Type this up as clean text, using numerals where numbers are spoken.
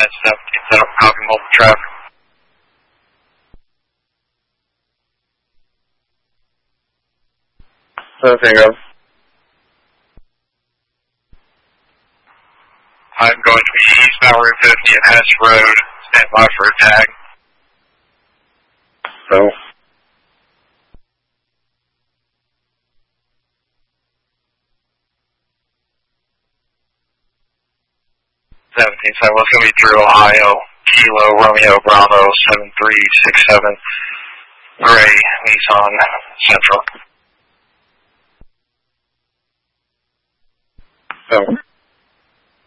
That's 17, set up copy multiple traffic. Nothing of. I'm going to be eastbound Route 50 at Hess Road. Stand by for a tag. So. 17, so what's going to be through Ohio, Kilo, Romeo, Bravo, 7367, Gray, Nissan, Central. So.